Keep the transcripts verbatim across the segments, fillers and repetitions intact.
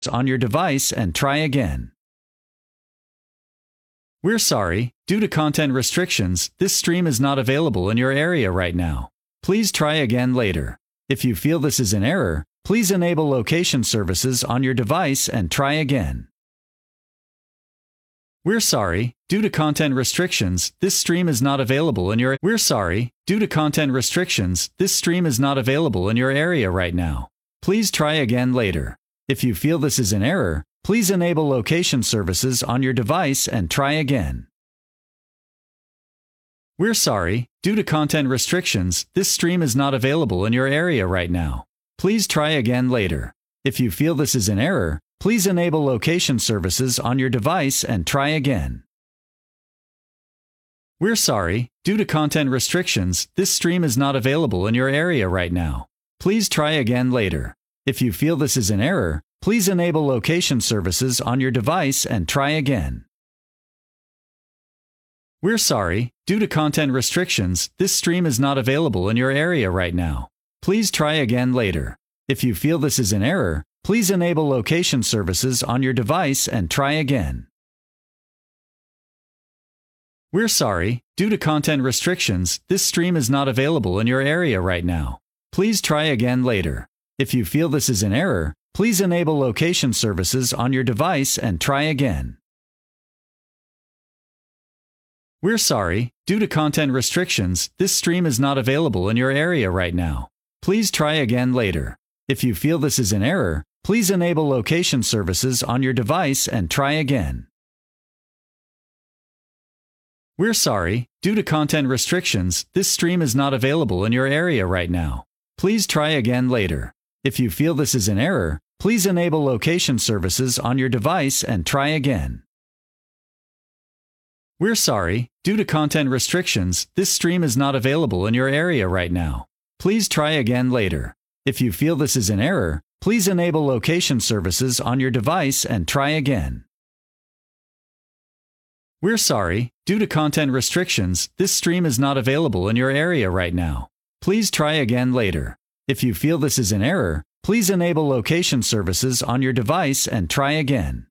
on your device and try again. We're sorry, due to content restrictions, this stream is not available in your area right now. Please try again later. If you feel this is an error, please enable location services on your device and try again. We're sorry, due to content restrictions, this stream is not available in your We're sorry, due to content restrictions, this stream is not available in your area right now. Please try again later. If you feel this is an error, please enable location services on your device and try again. We're sorry, due to content restrictions, this stream is not available in your area right now. Please try again later. If you feel this is an error, please enable location services on your device and try again. We're sorry, due to content restrictions, this stream is not available in your area right now. Please try again later. If you feel this is an error, please enable location services on your device and try again. We're sorry, due to content restrictions, this stream is not available in your area right now. Please try again later. If you feel this is an error, please enable location services on your device and try again. We're sorry, due to content restrictions, this stream is not available in your area right now. Please try again later. If you feel this is an error, please enable location services on your device and try again. We're sorry, due to content restrictions, this stream is not available in your area right now. Please try again later. If you feel this is an error, please enable location services on your device and try again. We're sorry, due to content restrictions, this stream is not available in your area right now. Please try again later. If you feel this is an error, please enable location services on your device and try again. We're sorry, due to content restrictions, this stream is not available in your area right now. Please try again later. If you feel this is an error, please enable location services on your device and try again. We're sorry, due to content restrictions, this stream is not available in your area right now. Please try again later. If you feel this is an error, please enable location services on your device and try again.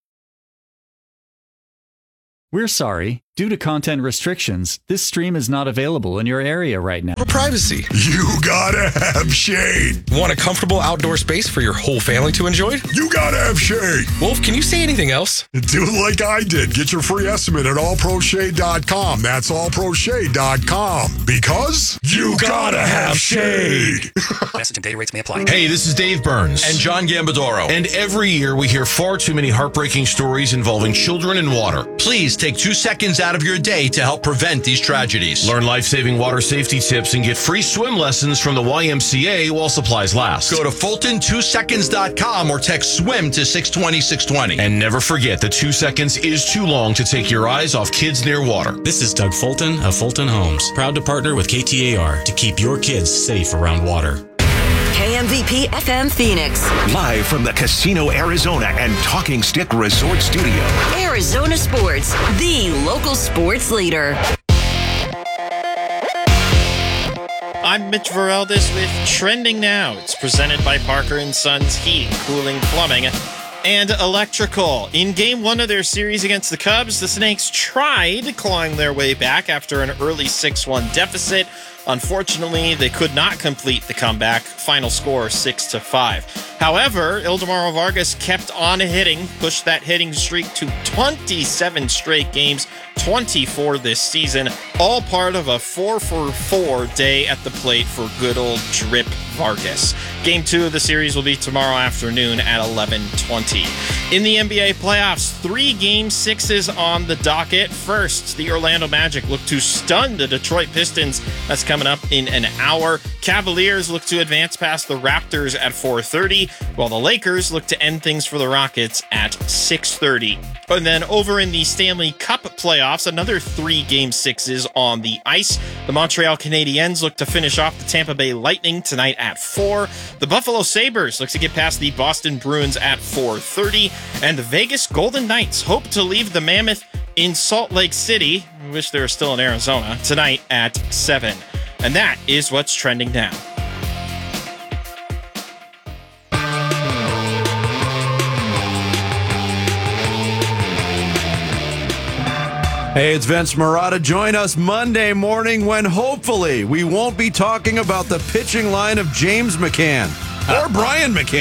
We're sorry, due to content restrictions, this stream is not available in your area right now. For privacy. You gotta have Shade. Want a comfortable outdoor space for your whole family to enjoy? You gotta have Shade. Wolf, can you say anything else? Do it like I did. Get your free estimate at all pro shade dot com. That's all pro shade dot com. Because you gotta have Shade. Message and data rates may apply. Hey, this is Dave Burns. And John Gambadoro. And every year we hear far too many heartbreaking stories involving children and water. Please take two seconds out of your day to help prevent these tragedies. Learn life-saving water safety tips and get free swim lessons from the Y M C A while supplies last. Go to Fulton two seconds dot com or text SWIM to six twenty, six twenty. And never forget that two seconds is too long to take your eyes off kids near water. This is Doug Fulton of Fulton Homes, proud to partner with K T A R to keep your kids safe around water. K M V P F M Phoenix. Live from the Casino Arizona and Talking Stick Resort Studio. Arizona Sports, the local sports leader. I'm Mitch Vareldis with Trending Now. It's presented by Parker and Sons Heating, Cooling, Plumbing, and Electrical. In game one of their series against the Cubs, the Snakes tried clawing their way back after an early six one deficit. Unfortunately, they could not complete the comeback. Final score six to five. However, Ildemaro Vargas kept on hitting, pushed that hitting streak to twenty-seven straight games, twenty-four this season, all part of a four for four day at the plate for good old Drip Vargas. Game two of the series will be tomorrow afternoon at eleven twenty. In the N B A playoffs, three game sixes on the docket. First, the Orlando Magic look to stun the Detroit Pistons. That's coming up in an hour. Cavaliers look to advance past the Raptors at four thirty, while the Lakers look to end things for the Rockets at six thirty. And then over in the Stanley Cup playoffs, another three game sixes on the ice. The Montreal Canadiens look to finish off the Tampa Bay Lightning tonight at four. The Buffalo Sabres look to get past the Boston Bruins at four thirty. And the Vegas Golden Knights hope to leave the Mammoth in Salt Lake City, I wish they were still in Arizona, tonight at seven. And that is what's trending now. Hey, it's Vince Marotta. Join us Monday morning when hopefully we won't be talking about the pitching line of James McCann or Brian McCann.